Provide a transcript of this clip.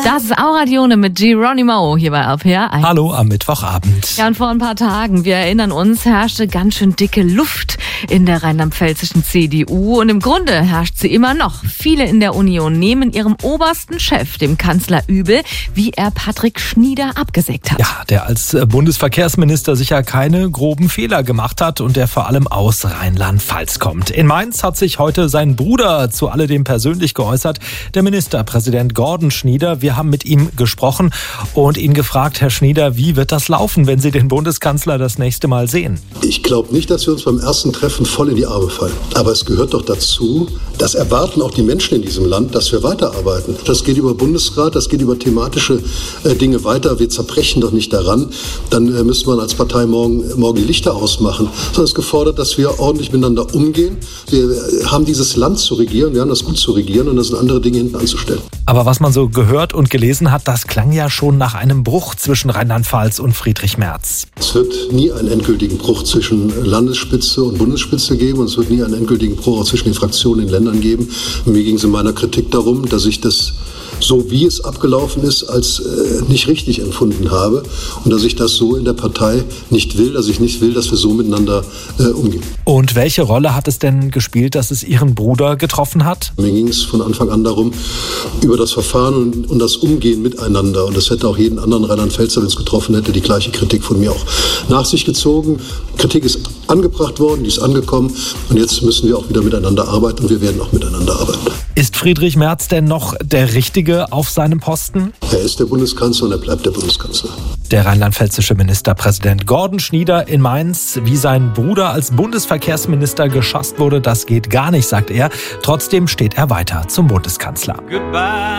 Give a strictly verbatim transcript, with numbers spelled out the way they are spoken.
Das ist Auradione mit Geronimo hier bei R P R eins. Hallo am Mittwochabend. Ja, und vor ein paar Tagen, wir erinnern uns, herrschte ganz schön dicke Luft in der rheinland-pfälzischen C D U. Und im Grunde herrscht sie immer noch. Viele in der Union nehmen ihrem obersten Chef, dem Kanzler, übel, wie er Patrick Schnieder abgesägt hat. Ja, der als Bundesverkehrsminister sicher keine groben Fehler gemacht hat und der vor allem aus Rheinland-Pfalz kommt. In Mainz hat sich heute sein Bruder zu alledem persönlich geäußert, der Ministerpräsident Gordon Schnieder. Wir haben mit ihm gesprochen und ihn gefragt, Herr Schnieder, wie wird das laufen, wenn Sie den Bundeskanzler das nächste Mal sehen? Ich glaube nicht, dass wir uns beim ersten Treffen voll in die Arme fallen. Aber es gehört doch dazu, das erwarten auch die Menschen in diesem Land, dass wir weiterarbeiten. Das geht über Bundesrat, das geht über thematische äh, Dinge weiter. Wir zerbrechen doch nicht daran. Dann äh, müsste man als Partei morgen, morgen die Lichter ausmachen. Sondern es ist gefordert, dass wir ordentlich miteinander umgehen. Wir äh, haben dieses Land zu regieren, wir haben das gut zu regieren und das sind andere Dinge hinten anzustellen. Aber was man so gehört und gelesen hat, das klang ja schon nach einem Bruch zwischen Rheinland-Pfalz und Friedrich Merz. Es wird nie einen endgültigen Bruch zwischen Landesspitze und Bundesspitze geben und es wird nie einen endgültigen Bruch auch zwischen den Fraktionen in den Ländern geben. Und mir ging es in meiner Kritik darum, dass ich das, so wie es abgelaufen ist, als äh, nicht richtig empfunden habe und dass ich das so in der Partei nicht will, dass ich nicht will, dass wir so miteinander äh, umgehen. Und welche Rolle hat es denn gespielt, dass es Ihren Bruder getroffen hat? Mir ging es von Anfang an darum, über das Verfahren und, und das Umgehen miteinander. Und das hätte auch jeden anderen Rheinland-Pfälzer, wenn es getroffen hätte, die gleiche Kritik von mir auch nach sich gezogen. Kritik ist angebracht worden, die ist angekommen und jetzt müssen wir auch wieder miteinander arbeiten und wir werden auch miteinander arbeiten. Ist Friedrich Merz denn noch der Richtige auf seinem Posten? Er ist der Bundeskanzler und er bleibt der Bundeskanzler. Der rheinland-pfälzische Ministerpräsident Gordon Schnieder in Mainz. Wie sein Bruder als Bundesverkehrsminister geschasst wurde, das geht gar nicht, sagt er. Trotzdem steht er weiter zum Bundeskanzler. Goodbye.